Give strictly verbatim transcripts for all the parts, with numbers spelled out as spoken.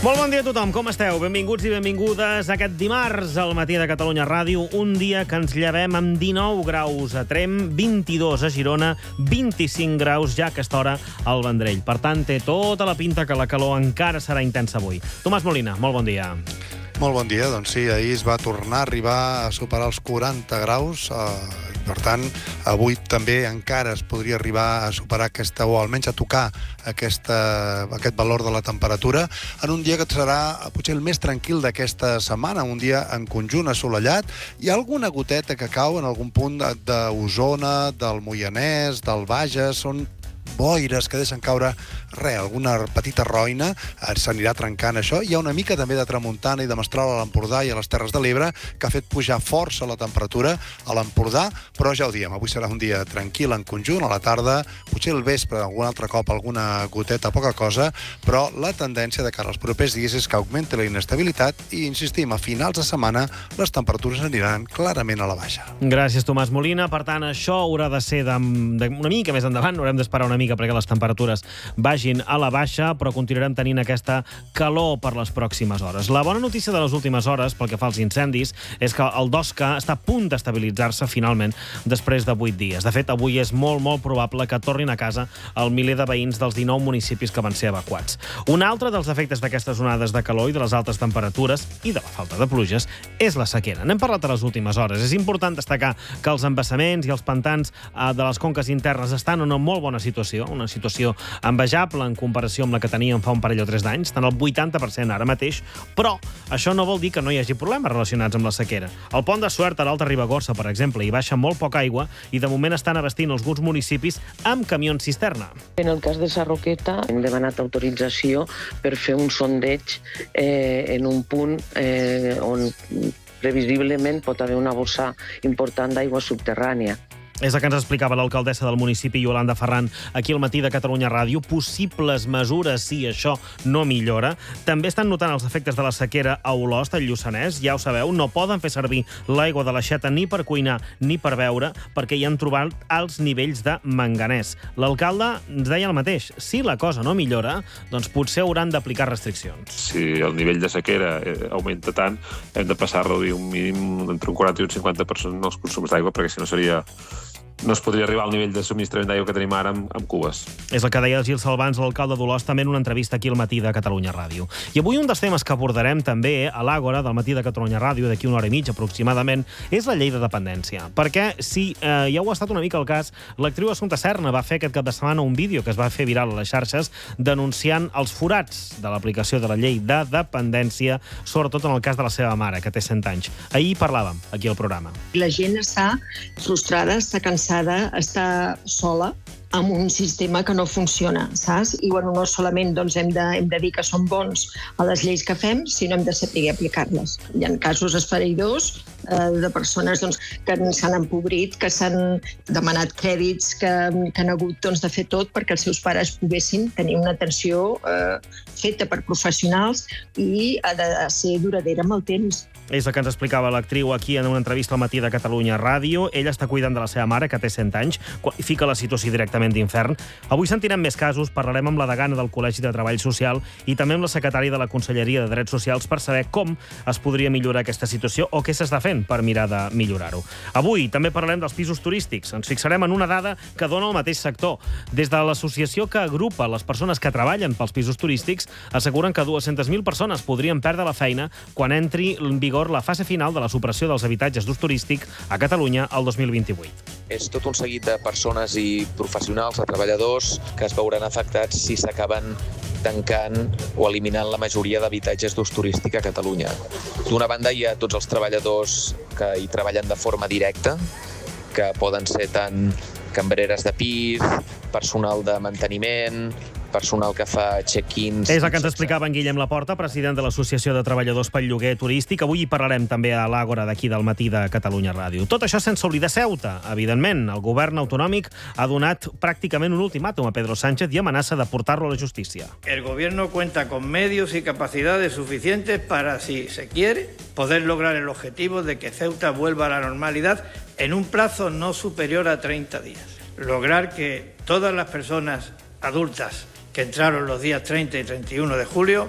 Molt bon dia a tothom, com esteu? Benvinguts i benvingudes a aquest dimarts al matí de Catalunya Ràdio, un dia que ens llevem amb dinou graus a Tremp, vint-i-dos a Girona, vint-i-cinc graus ja a aquesta hora al Vendrell. Per tant, té tota la pinta que la calor encara serà intensa avui. Tomàs Molina, molt bon dia. Molt bon dia, doncs sí, ahir es va tornar a arribar a superar els quaranta graus, eh, per tant, avui també encara es podria arribar a superar aquesta, o almenys a tocar aquesta, aquest valor de la temperatura, en un dia que serà potser el més tranquil d'aquesta setmana, un dia en conjunt assolellat. Hi ha alguna goteta que cau en algun punt d'Osona, del Moianès, del Bages, són boires que deixen caure res, alguna petita roina, s'anirà trencant això. Hi ha una mica també de tramuntana i de mestral a l'Empordà i a les Terres de l'Ebre, que ha fet pujar força la temperatura a l'Empordà, però ja ho diem, avui serà un dia tranquil en conjunt, a la tarda, potser el vespre, algun altre cop, alguna goteta, poca cosa, però la tendència de cara als propers dies és que augmenti la inestabilitat i, insistim, a finals de setmana les temperatures aniran clarament a la baixa. Gràcies, Tomàs Molina. Per tant, això haurà de ser de, de una mica més endavant, haurem d'esperar una mica perquè les temperatures vagin a la baixa, però continuarem tenint aquesta calor per les pròximes hores. La bona notícia de les últimes hores, pel que fa als incendis, és que el Dosca està a punt d'estabilitzar-se finalment després de vuit dies. De fet, avui és molt, molt probable que tornin a casa el miler de veïns dels dinou municipis que van ser evacuats. Un altre dels efectes d'aquestes onades de calor i de les altes temperatures i de la falta de pluges és la sequera. N'hem parlat a les últimes hores. És important destacar que els embassaments i els pantans de les conques internes estan en una molt bona situació, una situació envejable en comparació amb la que teníem fa un parell o tres d'anys, estan al vuitanta per cent ara mateix, però això no vol dir que no hi hagi problemes relacionats amb la sequera. El pont de Suert a l'Alta Ribagorça, per exemple, hi baixa molt poca aigua i de moment estan abastint alguns municipis amb camions cisterna. En el cas de Sarroqueta hem demanat autorització per fer un sondeig eh, en un punt eh, on previsiblement pot haver una bossa important d'aigua subterrània. És el que ens explicava l'alcaldessa del municipi, Iolanda Ferran, aquí al matí de Catalunya Ràdio. Possibles mesures si això no millora. També estan notant els efectes de la sequera a Olost, al Lluçanès. Ja ho sabeu, no poden fer servir l'aigua de l'aixeta ni per cuinar ni per beure perquè hi han trobat alts nivells de manganès. L'alcalde ens deia el mateix. Si la cosa no millora, doncs potser hauran d'aplicar restriccions. Si el nivell de sequera augmenta tant, hem de passar a reduir un mínim entre un quaranta i un cinquanta per cent els consums d'aigua, perquè si no seria... no es podria arribar al nivell de subministrament d'aigua que tenim ara amb, amb cubes. És el que deia el Gil Salvans, l'alcalde d'Olost, també en una entrevista aquí al matí de Catalunya Ràdio. I avui un dels temes que abordarem també a l'Àgora del matí de Catalunya Ràdio, d'aquí una hora i mitja aproximadament, és la llei de dependència. Perquè, si eh, ja ho ha estat una mica el cas, l'actriu Assumpta Serna va fer aquest cap de setmana un vídeo que es va fer viral a les xarxes denunciant els forats de l'aplicació de la llei de dependència, sobretot en el cas de la seva mare, que té cent anys. Ahir parlàvem, aquí al programa. La gent està frustrada, està cansada, està sola amb un sistema que no funciona, saps? I bueno, no solament doncs, hem, de, hem de dir que som bons a les lleis que fem, sinó hem de saber aplicar-les. Hi ha casos esfereïdors eh, de persones doncs, que s'han empobrit, que s'han demanat crèdits, que, que han hagut doncs, de fer tot perquè els seus pares poguessin tenir una atenció eh, feta per professionals i ha de ser duradera amb el temps. És el que ens explicava l'actriu aquí en una entrevista al matí de Catalunya Ràdio. Ella està cuidant de la seva mare, que té cent anys, qualifica la situació directament d'infern. Avui sentirem més casos, parlarem amb la degana del Col·legi de Treball Social i també amb la secretària de la Conselleria de Drets Socials per saber com es podria millorar aquesta situació o què s'està fent per mirar de millorar-ho. Avui també parlarem dels pisos turístics. Ens fixarem en una dada que dona el mateix sector. Des de l'associació que agrupa les persones que treballen pels pisos turístics, asseguren que dues-centes mil persones podrien perdre la feina quan entri en vigor la fase final de la supressió dels habitatges d'ús turístic a Catalunya el dos mil vint-i-vuit. És tot un seguit de persones i professionals, de treballadors, que es veuran afectats si s'acaben tancant o eliminant la majoria d'habitatges d'ús turístic a Catalunya. D'una banda, hi ha tots els treballadors que hi treballen de forma directa, que poden ser tant cambreres de pis, personal de manteniment, personal que fa check-ins... És el que ens explicava en Guillem Laporta, president de l'Associació de Treballadors pel Lloguer Turístic. Avui hi parlarem també a l'Àgora d'aquí del matí de Catalunya Ràdio. Tot això sense oblidar Ceuta, evidentment. El govern autonòmic ha donat pràcticament un ultimàtum a Pedro Sánchez i amenaça de portar-lo a la justícia. El gobierno cuenta con medios y capacidades suficientes para, si se quiere, poder lograr el objetivo de que Ceuta vuelva a la normalidad en un plazo no superior a treinta días. Lograr que todas las personas adultas que entraron los días treinta y treinta y uno de julio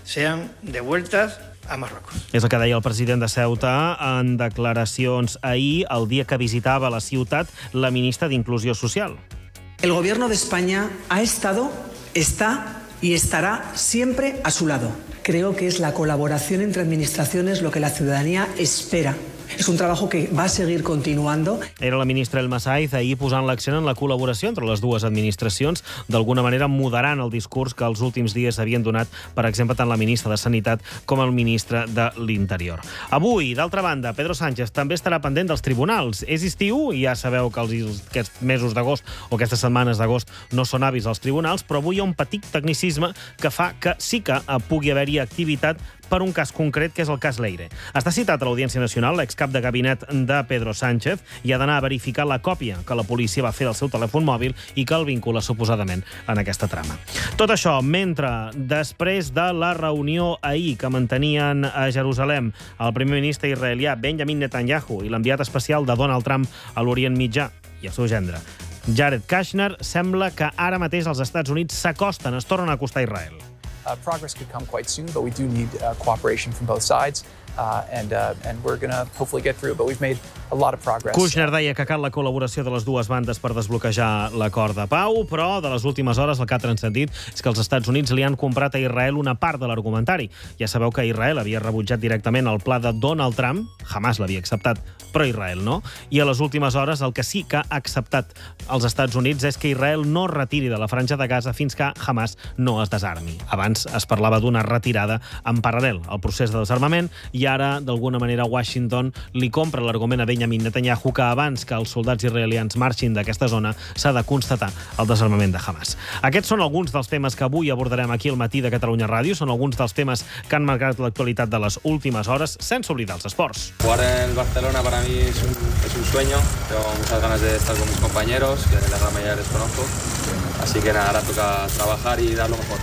sean devueltas a Marruecos. És el que deia el president de Ceuta en declaracions ahir, el dia que visitava la ciutat la ministra d'Inclusió Social. El gobierno de España ha estado, está y estará siempre a su lado. Creo que es la colaboración entre administraciones lo que la ciudadanía espera. És un treball que va seguir continuando. Era la ministra Elma Saiz ahir posant l'accent en la col·laboració entre les dues administracions, d'alguna manera moderant el discurs que els últims dies havien donat, per exemple, tant la ministra de Sanitat com el ministre de l'Interior. Avui, d'altra banda, Pedro Sánchez també estarà pendent dels tribunals. És estiu i ja sabeu que els, aquests mesos d'agost o aquestes setmanes d'agost no són hàbils als tribunals, però avui hi ha un petit tecnicisme que fa que sí que pugui haver-hi activitat per un cas concret, que és el cas Leire. Està citat a l'Audiència Nacional l'excap de gabinet de Pedro Sánchez i ha d'anar a verificar la còpia que la policia va fer del seu telèfon mòbil i que el vincula suposadament en aquesta trama. Tot això mentre, després de la reunió ahir que mantenien a Jerusalem el primer ministre israelià Benjamin Netanyahu i l'enviat especial de Donald Trump a l'Orient Mitjà i el seu gendre, Jared Kushner, sembla que ara mateix els Estats Units s'acosten, es tornen a acostar a Israel. Uh, progress could come quite soon, but we do need uh, cooperation from both sides, uh, and, uh, and we're going to hopefully get through, but we've made a lot of progress. Kushner deia que cal la col·laboració de les dues bandes per desbloquejar l'acord de pau, però de les últimes hores el que ha transcendit és que els Estats Units li han comprat a Israel una part de l'argumentari. Ja sabeu que Israel havia rebutjat directament el pla de Donald Trump, Hamas l'havia acceptat, però Israel no, i a les últimes hores el que sí que ha acceptat els Estats Units és que Israel no retiri de la franja de Gaza fins que Hamas no es desarmi. Abans es parlava d'una retirada en paral·lel al procés de desarmament i ara, d'alguna manera, Washington li compra l'argument a Benjamin Netanyahu que abans que els soldats israelians marxin d'aquesta zona s'ha de constatar el desarmament de Hamas. Aquests són alguns dels temes que avui abordarem aquí al matí de Catalunya Ràdio, són alguns dels temes que han marcat l'actualitat de les últimes hores, sense oblidar els esports. Jugar en el Barcelona para mí es un, es un sueño, tengo muchas ganas de estar con mis compañeros, que la gran mayoría les conozco, así que nada, ahora toca trabajar y dar lo mejor.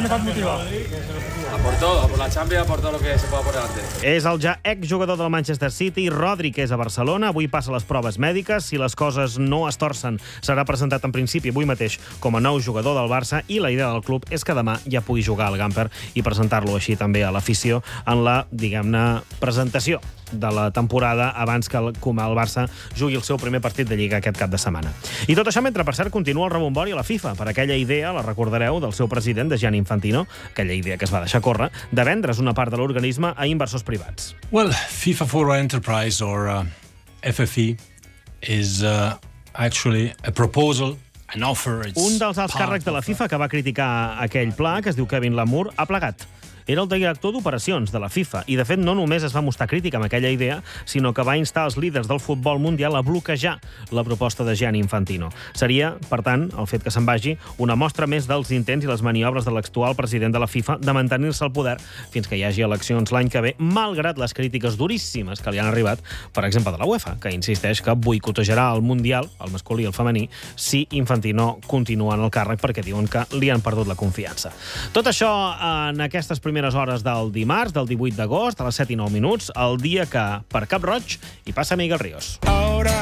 A por todo, a por la Champions, a por todo lo que se pueda por delante. És el ja exjugador del Manchester City, Rodri, que és a Barcelona. Avui passa les proves mèdiques. Si les coses no es torcen, serà presentat en principi avui mateix com a nou jugador del Barça i la idea del club és que demà ja pugui jugar al Gamper i presentar-lo així també a l'afició en la, diguem-ne, presentació de la temporada abans que el, com el Barça jugui el seu primer partit de Lliga aquest cap de setmana. I tot això mentre, per cert, continua el rebombori a la FIFA per aquella idea, la recordareu, del seu president, de Gianni Infantino, aquella idea que es va deixar córrer, de vendre's una part de l'organisme a inversors privats. Well, FIFA for Enterprise, or uh, F F E, is uh, actually a proposal, an offer. It's Un dels alts càrrecs de la FIFA que va criticar aquell pla, que es diu Kevin Lamour, ha plegat. Era el director d'operacions de la FIFA i, de fet, no només es va mostrar crítica amb aquella idea, sinó que va instar els líders del futbol mundial a bloquejar la proposta de Gianni Infantino. Seria, per tant, el fet que se'n vagi, una mostra més dels intents i les maniobres de l'actual president de la FIFA de mantenir-se al poder fins que hi hagi eleccions l'any que ve, malgrat les crítiques duríssimes que li han arribat, per exemple, de la UEFA, que insisteix que boicotejarà el Mundial, el masculí i el femení, si Infantino continua en el càrrec perquè diuen que li han perdut la confiança. Tot això en aquestes primeres primeres hores del dimarts, del divuit d'agost, a les set i nou minuts, el dia que, per Cap Roig, hi passa Miguel Ríos.